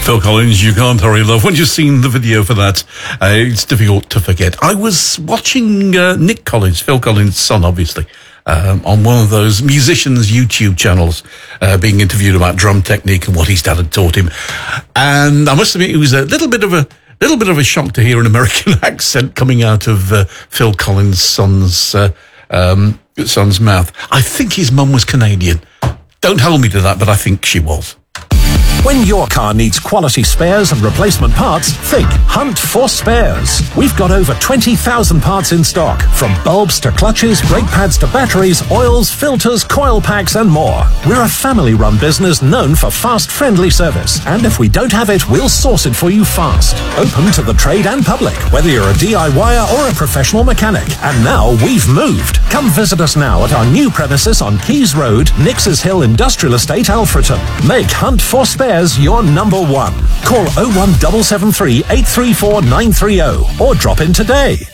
Phil Collins, You Can't Hurry Love. When you've seen the video for that, it's difficult to forget. I was watching Nick Collins, Phil Collins' son, obviously, on one of those musicians' YouTube channels, being interviewed about drum technique and what his dad had taught him. And I must admit, it was a little bit of a shock to hear an American accent coming out of Phil Collins' son's mouth. I think his mum was Canadian. Don't hold me to that, but I think she was. When your car needs quality spares and replacement parts, think Hunt for Spares. We've got over 20,000 parts in stock, from bulbs to clutches, brake pads to batteries, oils, filters, coil packs and more. We're a family-run business known for fast, friendly service. And if we don't have it, we'll source it for you fast. Open to the trade and public, whether you're a DIYer or a professional mechanic. And now we've moved. Come visit us now at our new premises on Keys Road, Nix's Hill Industrial Estate, Alfreton. Make Hunt for Spares your number one. Call 01773 834 930 or drop in today.